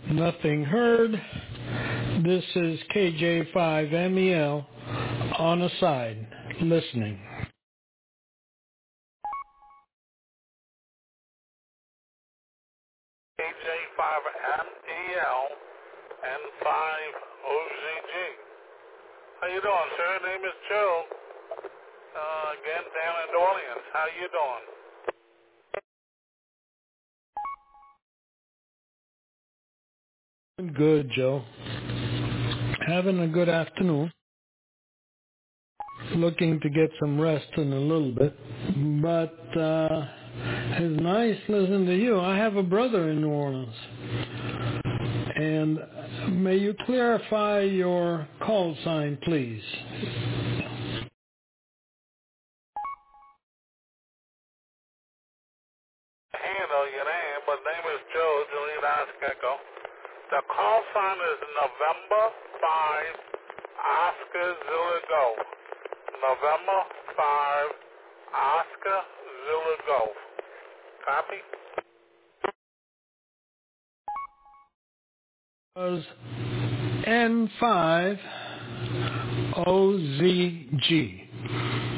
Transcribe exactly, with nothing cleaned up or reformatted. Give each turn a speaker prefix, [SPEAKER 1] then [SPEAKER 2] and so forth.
[SPEAKER 1] Nothing heard. This is K J five M E L on the side, listening.
[SPEAKER 2] K J five M E L and five O Z G. How you doing, sir? Name is Joe. Uh, again, down in the audience. How you doing?
[SPEAKER 1] Good, Joe. Having a good afternoon. Looking to get some rest in a little bit. But uh, it's nice listening to you. I have a brother in New Orleans. And may you clarify your call sign, please?
[SPEAKER 2] Handle your name, but name is Joe, Juliet Oscar. The call sign is November five, Oscar Zulu Golf. November five, Oscar Zulu Golf. Copy?
[SPEAKER 1] Was N five O Z G.